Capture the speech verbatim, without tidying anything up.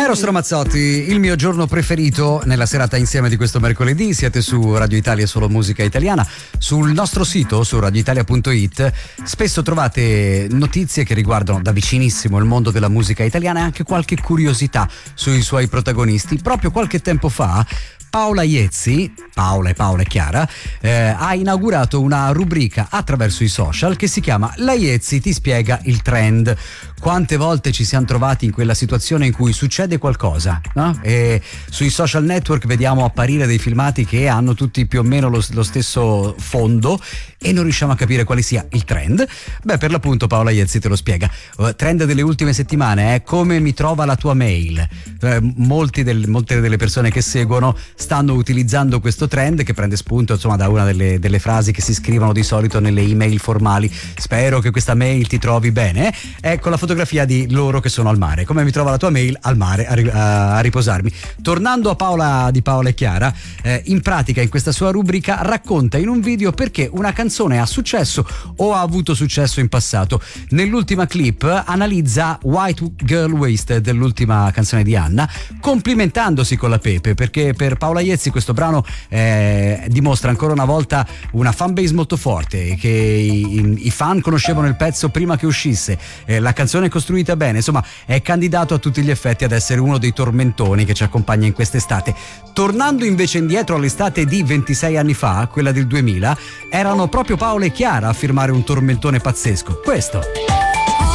Eros Ramazzotti, il mio giorno preferito nella serata insieme di questo mercoledì. Siete su Radio Italia, solo musica italiana. Sul nostro sito, su radioitalia punto it, spesso trovate notizie che riguardano da vicinissimo il mondo della musica italiana e anche qualche curiosità sui suoi protagonisti. Proprio qualche tempo fa Paola Iezzi, Paola e Paola e Chiara, eh, ha inaugurato una rubrica attraverso i social che si chiama La Iezzi ti spiega il trend. Quante volte ci siamo trovati in quella situazione in cui succede qualcosa, no? E sui social network vediamo apparire dei filmati che hanno tutti più o meno lo, lo stesso fondo e non riusciamo a capire quale sia il trend. Beh, per l'appunto Paola Iezzi te lo spiega. Uh, trend delle ultime settimane è come mi trova la tua mail. Uh, molti del, molte delle persone che seguono stanno utilizzando questo trend che prende spunto insomma da una delle, delle frasi che si scrivono di solito nelle email formali. Spero che questa mail ti trovi bene. Ecco la fotografia di loro che sono al mare. Come mi trova la tua mail? Al mare, a, ri- a riposarmi. Tornando a Paola di Paola e Chiara, eh, in pratica in questa sua rubrica racconta in un video perché una canzone ha successo o ha avuto successo in passato. Nell'ultima clip analizza White Girl Wasted, dell'ultima canzone di Anna, complimentandosi con la Pepe, perché per Paola Iezzi questo brano eh, dimostra ancora una volta una fanbase molto forte, che i, i fan conoscevano il pezzo prima che uscisse, eh, la canzone è costruita bene, insomma è candidato a tutti gli effetti ad essere uno dei tormentoni che ci accompagna in quest'estate. Tornando invece indietro all'estate di ventisei anni fa, quella del duemila, erano proprio Paola e Chiara a firmare un tormentone pazzesco, questo.